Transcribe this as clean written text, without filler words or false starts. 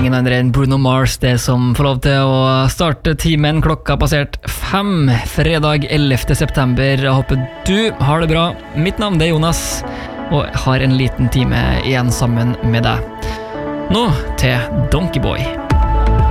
ingen andre enn Bruno Mars det som får lov til å starte timen. Klokka passert 5, fredag 11. september. Jeg håper du har det bra. Mitt navn det er Jonas, og jeg har en liten time igjen sammen med deg. Nå til Donkey Boy.